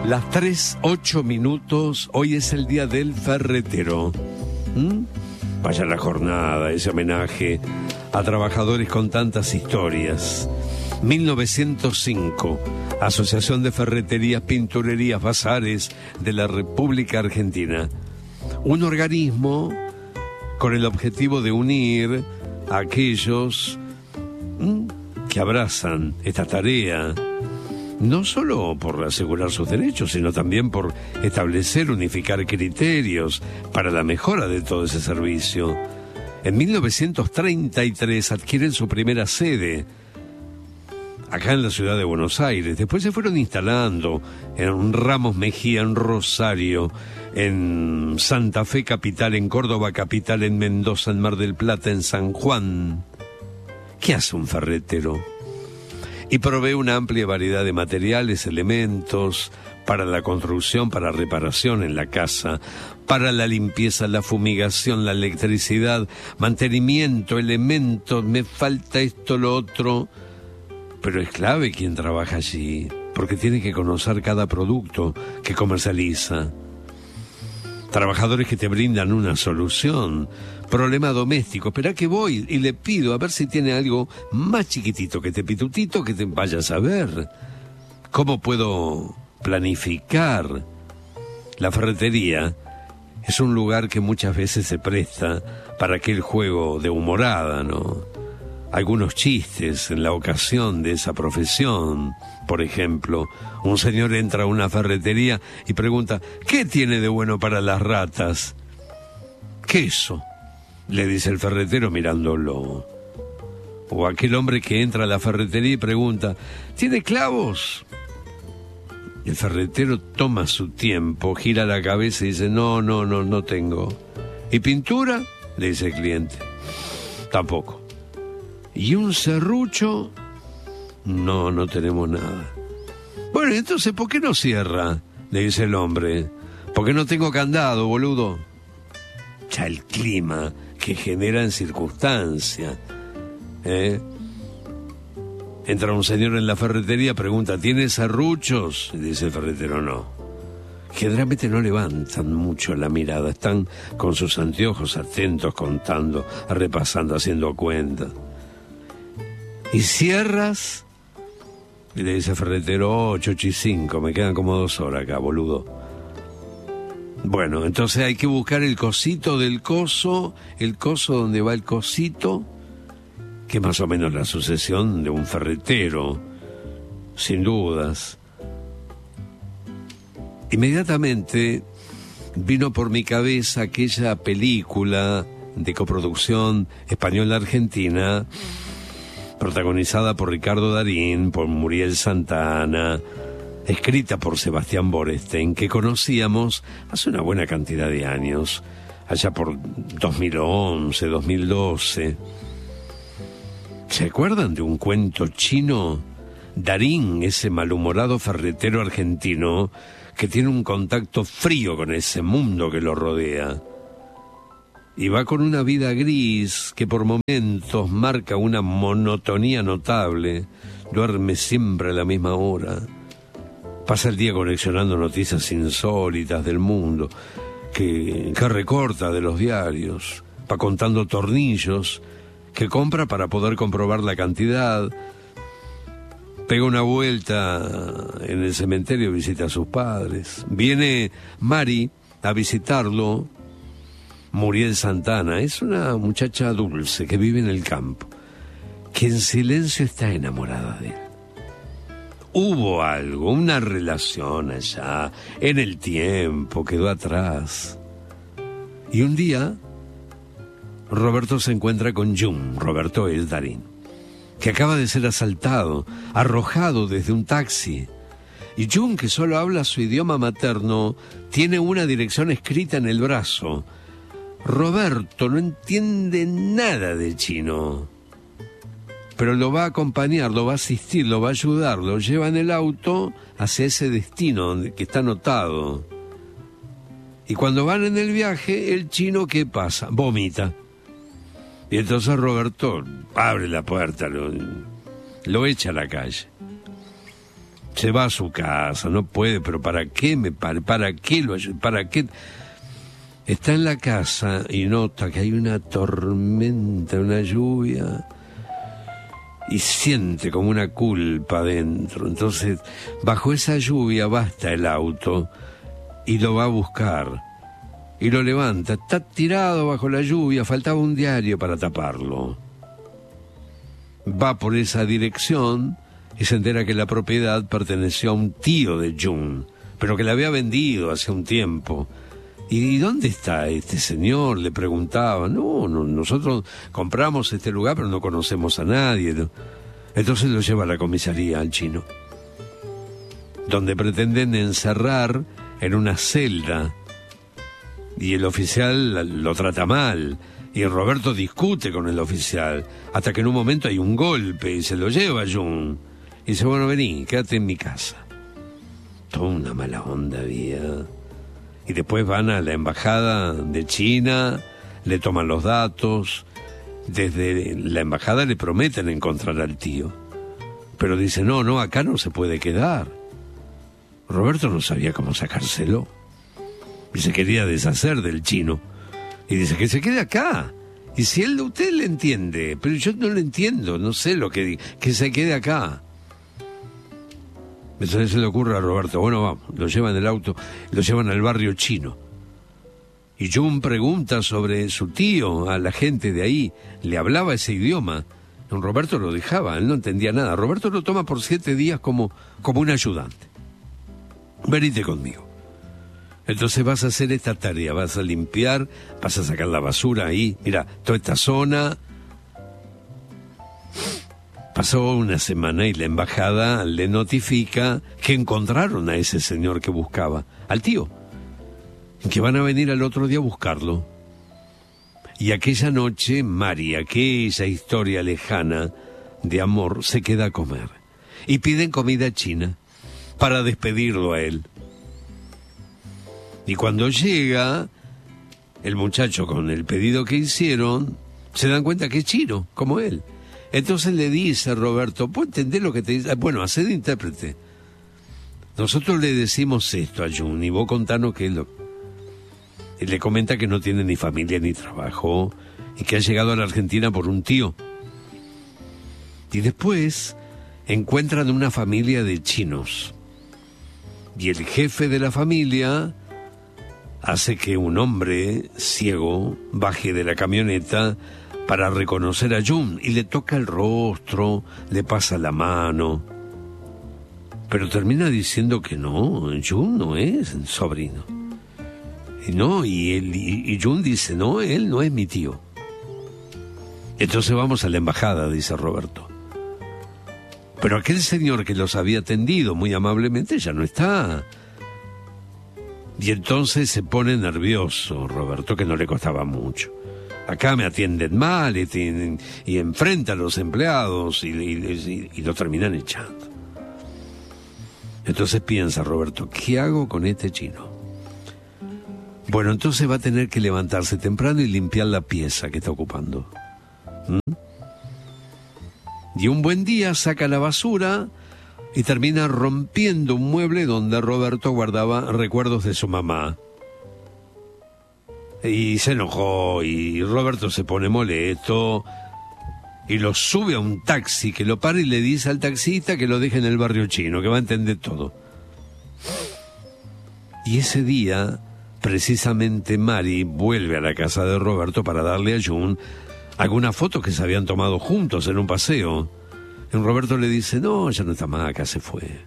Las 3:08. Hoy es el día del ferretero. Vaya la jornada, ese homenaje a trabajadores con tantas historias. 1905, Asociación de Ferreterías, Pinturerías, Bazares de la República Argentina. Un organismo con el objetivo de unir a aquellos que abrazan esta tarea, no solo por asegurar sus derechos, sino también por establecer, unificar criterios para la mejora de todo ese servicio. En 1933 adquieren su primera sede acá en la ciudad de Buenos Aires. Después se fueron instalando en Ramos Mejía, en Rosario, en Santa Fe capital, en Córdoba capital, en Mendoza, en Mar del Plata, en San Juan. ¿Qué hace un ferretero? Y provee una amplia variedad de materiales, elementos para la construcción, para reparación en la casa, para la limpieza, la fumigación, la electricidad, mantenimiento, elementos, me falta esto, lo otro. Pero es clave quien trabaja allí, porque tiene que conocer cada producto que comercializa. Trabajadores que te brindan una solución. Problema doméstico, espera que voy y le pido a ver si tiene algo más chiquitito que pitutito que te vayas a ver. ¿Cómo puedo planificar? La ferretería es un lugar que muchas veces se presta para aquel juego de humorada, ¿no? Algunos chistes en la ocasión de esa profesión. Por ejemplo, un señor entra a una ferretería y pregunta: ¿qué tiene de bueno para las ratas? Queso, le dice el ferretero mirándolo. O aquel hombre que entra a la ferretería y pregunta: ¿tiene clavos? El ferretero toma su tiempo, gira la cabeza y dice: no tengo. ¿Y pintura? Le dice el cliente. Tampoco. ¿Y un serrucho? No tenemos nada. Bueno, entonces, ¿por qué no cierra? Le dice el hombre. Porque no tengo candado, boludo. Ya el clima que generan circunstancias. Entra un señor en la ferretería, pregunta: ¿tiene serruchos? Y dice el ferretero: no. Generalmente no levantan mucho la mirada, están con sus anteojos atentos, contando, repasando, haciendo cuentas. ¿Y cierras? Y le dice el ferretero: 8:05, me quedan como 2 horas acá, boludo. Bueno, entonces hay que buscar el cosito del coso, el coso donde va el cosito, que es más o menos la sucesión de un ferretero, sin dudas. Inmediatamente vino por mi cabeza aquella película de coproducción española-argentina, protagonizada por Ricardo Darín, por Muriel Santana, escrita por Sebastián Borestein, que conocíamos hace una buena cantidad de años, allá por 2011, 2012. ¿Se acuerdan de un cuento chino? Darín, ese malhumorado ferretero argentino que tiene un contacto frío con ese mundo que lo rodea. Y va con una vida gris que por momentos marca una monotonía notable. Duerme siempre a la misma hora. Pasa el día coleccionando noticias insólitas del mundo que recorta de los diarios. Va contando tornillos que compra para poder comprobar la cantidad. Pega una vuelta en el cementerio, visita a sus padres. Viene Mari a visitarlo. Muriel Santana es una muchacha dulce que vive en el campo, que en silencio está enamorada de él. Hubo algo, una relación allá, en el tiempo, quedó atrás. Y un día, Roberto se encuentra con Jun. Roberto es Darín, que acaba de ser asaltado, arrojado desde un taxi. Y Jun, que solo habla su idioma materno, tiene una dirección escrita en el brazo. Roberto no entiende nada de chino, pero lo va a acompañar, lo va a asistir, lo va a ayudar, lo lleva en el auto hacia ese destino que está anotado. Y cuando van en el viaje, el chino, ¿qué pasa? Vomita. Y entonces Roberto abre la puerta, lo echa a la calle. Se va a su casa, no puede, pero ¿para qué ¿Para qué? Está en la casa y nota que hay una tormenta, una lluvia, y siente como una culpa dentro. Entonces, bajo esa lluvia va hasta el auto y lo va a buscar. Y lo levanta, está tirado bajo la lluvia, faltaba un diario para taparlo. Va por esa dirección y se entera que la propiedad perteneció a un tío de June, pero que la había vendido hace un tiempo. ¿Y dónde está este señor?, le preguntaba. No, nosotros compramos este lugar, pero no conocemos a nadie, ¿no? Entonces lo lleva a la comisaría al chino, donde pretenden encerrar en una celda. Y el oficial lo trata mal, y Roberto discute con el oficial, hasta que en un momento hay un golpe y se lo lleva a June. Y dice, bueno, vení, quédate en mi casa. Toda una mala onda había. Y después van a la embajada de China, le toman los datos. Desde la embajada le prometen encontrar al tío. Pero dice, no, acá no se puede quedar. Roberto no sabía cómo sacárselo. Y se quería deshacer del chino. Y dice que se quede acá. Y si usted le entiende, pero yo no le entiendo, no sé lo que se quede acá. Entonces se le ocurre a Roberto, bueno, vamos, lo llevan en el auto, lo llevan al barrio chino. Y June pregunta sobre su tío a la gente de ahí, le hablaba ese idioma. Don Roberto lo dejaba, él no entendía nada. Roberto lo toma por 7 días como un ayudante. Venite conmigo. Entonces vas a hacer esta tarea, vas a limpiar, vas a sacar la basura ahí. Mira, toda esta zona. Pasó una semana y la embajada le notifica que encontraron a ese señor que buscaba, al tío, que van a venir al otro día a buscarlo. Y aquella noche, Mari, aquella historia lejana de amor, se queda a comer. Y piden comida china para despedirlo a él. Y cuando llega el muchacho con el pedido que hicieron, se dan cuenta que es chino, como él. Entonces le dice a Roberto, ¿puedo entender lo que te dice? Bueno, hacé de intérprete. Nosotros le decimos esto a June y vos contanos qué es lo... Y le comenta que no tiene ni familia ni trabajo y que ha llegado a la Argentina por un tío. Y después encuentran una familia de chinos. Y el jefe de la familia hace que un hombre ciego baje de la camioneta para reconocer a June, y le toca el rostro, le pasa la mano, pero termina diciendo que no, June no es el sobrino. Y no, y June dice, no, él no es mi tío. Entonces vamos a la embajada, dice Roberto. Pero aquel señor que los había atendido muy amablemente ya no está. Y entonces se pone nervioso Roberto, que no le costaba mucho. Acá me atienden mal y enfrenta a los empleados y lo terminan echando. Entonces piensa Roberto, ¿qué hago con este chino? Bueno, entonces va a tener que levantarse temprano y limpiar la pieza que está ocupando. Y un buen día saca la basura y termina rompiendo un mueble donde Roberto guardaba recuerdos de su mamá. Y se enojó y Roberto se pone molesto y lo sube a un taxi que lo para y le dice al taxista que lo deje en el barrio chino, que va a entender todo. Y ese día, precisamente, Mari vuelve a la casa de Roberto para darle a June algunas fotos que se habían tomado juntos en un paseo. Y Roberto le dice, no, ya no está más acá, se fue.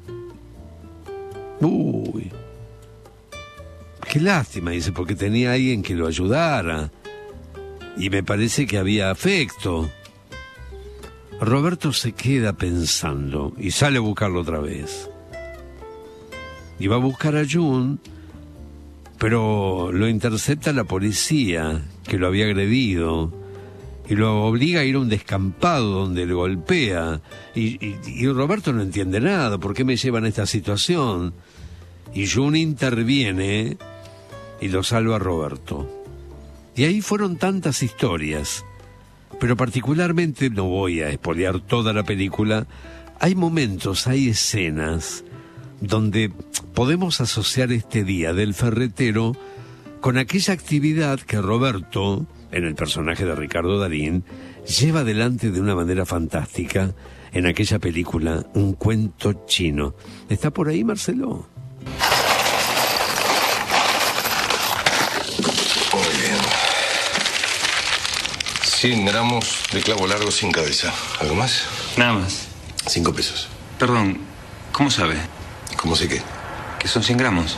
Uy, qué lástima, dice, porque tenía alguien que lo ayudara. Y me parece que había afecto. Roberto se queda pensando y sale a buscarlo otra vez. Y va a buscar a June, pero lo intercepta la policía que lo había agredido y lo obliga a ir a un descampado donde le golpea. Y Roberto no entiende nada, ¿por qué me llevan a esta situación? Y June interviene y lo salva a Roberto. Y ahí fueron tantas historias, pero particularmente, no voy a espolear toda la película, hay momentos, hay escenas donde podemos asociar este día del ferretero con aquella actividad que Roberto, en el personaje de Ricardo Darín, lleva adelante de una manera fantástica en aquella película, Un cuento chino. ¿Está por ahí, Marcelo? Muy bien. 100 gramos de clavo largo sin cabeza. ¿Algo más? Nada más. 5 pesos. Perdón, ¿cómo sabe? ¿Cómo sé qué? Que son 100 gramos.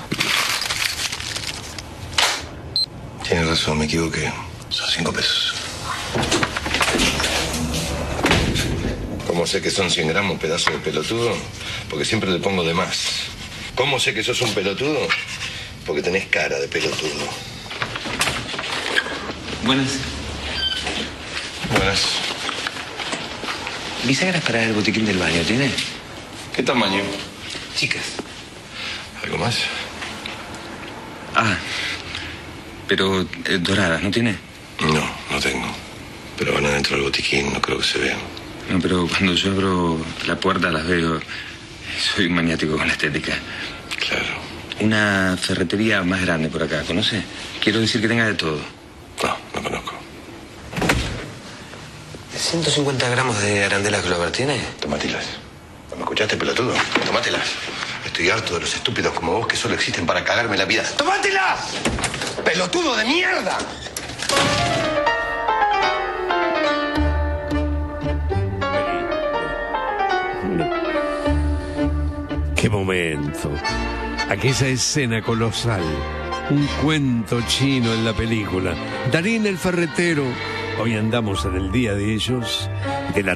Tiene razón, me equivoqué. Son 5 pesos. ¿Cómo sé que son 100 gramos, pedazo de pelotudo? Porque siempre le pongo de más. ¿Cómo sé que sos un pelotudo? Porque tenés cara de pelotudo. Buenas. Buenas. Bisagras para el botiquín del baño, ¿tiene? ¿Qué tamaño? Chicas. ¿Algo más? Ah, pero doradas, ¿no tiene? No, no tengo. Pero van adentro del botiquín, no creo que se vean. No, pero cuando yo abro la puerta las veo. Soy un maniático con la estética. Claro. Una ferretería más grande por acá, ¿conoce? Quiero decir que tenga de todo. No, no conozco. 150 gramos de arandelas Glover, ¿tiene? Tomátelas. ¿No me escuchaste, pelotudo? Tomátelas. Estoy harto de los estúpidos como vos que solo existen para cagarme la vida. ¡Tomátelas! ¡Pelotudo de mierda! ¡Qué momento! Aquella escena colosal. Un cuento chino en la película. Darín el ferretero. Hoy andamos en el día de ellos, de la